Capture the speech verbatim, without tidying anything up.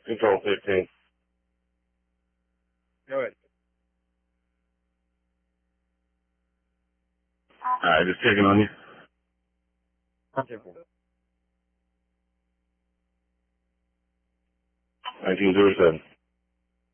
Control fifteen. Go ahead. Alright, just checking on you. nineteen zero seven.